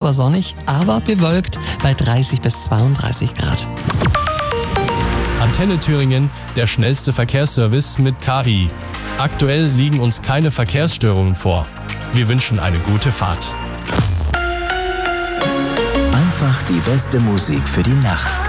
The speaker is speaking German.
zwar sonnig, aber bewölkt bei 30 bis 32 Grad. Antenne Thüringen, der schnellste Verkehrsservice mit KI. Aktuell liegen uns keine Verkehrsstörungen vor. Wir wünschen eine gute Fahrt. Einfach die beste Musik für die Nacht.